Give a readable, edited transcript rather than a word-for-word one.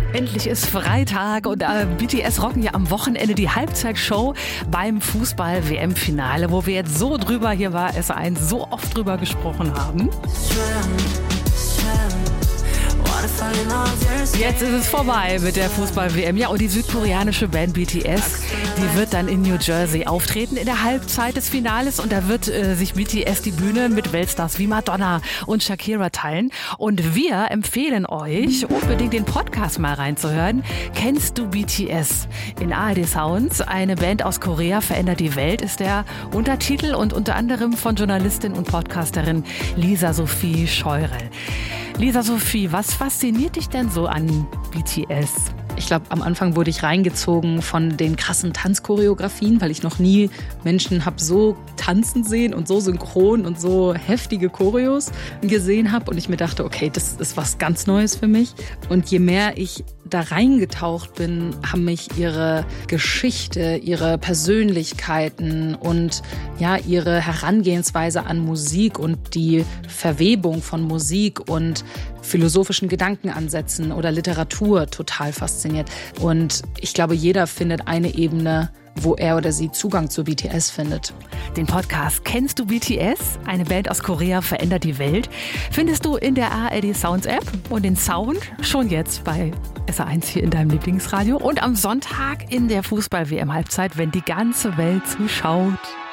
Endlich ist Freitag und BTS rocken ja am Wochenende die Halbzeitshow beim Fußball-WM-Finale, wo wir jetzt so drüber, hier war S1, so oft drüber gesprochen haben. Jetzt ist es vorbei mit der Fußball-WM. Ja, und die südkoreanische Band BTS, die wird dann in New Jersey auftreten in der Halbzeit des Finales. Und da wird sich BTS die Bühne mit Weltstars wie Madonna und Shakira teilen. Und wir empfehlen euch, unbedingt den Podcast mal reinzuhören. Kennst du BTS? In ARD Sounds, eine Band aus Korea verändert die Welt, ist der Untertitel und unter anderem von Journalistin und Podcasterin Lisa Sophie Scheurel. Lisa Sophie, was fasziniert dich denn so an BTS? Ich glaube, am Anfang wurde ich reingezogen von den krassen Tanzchoreografien, weil ich noch nie Menschen habe so tanzen sehen und so synchron und so heftige Choreos gesehen habe. Und ich mir dachte, okay, das ist was ganz Neues für mich. Und je mehr ich da reingetaucht bin, haben mich ihre Geschichte, ihre Persönlichkeiten und ja, ihre Herangehensweise an Musik und die Verwebung von Musik und philosophischen Gedankenansätzen oder Literatur total fasziniert. Und ich glaube, jeder findet eine Ebene, wo er oder sie Zugang zu BTS findet. Den Podcast Kennst du BTS? Eine Band aus Korea verändert die Welt. Findest du in der ARD Sounds App und den Sound schon jetzt bei SA1 hier in deinem Lieblingsradio und am Sonntag in der Fußball-WM-Halbzeit, wenn die ganze Welt zuschaut.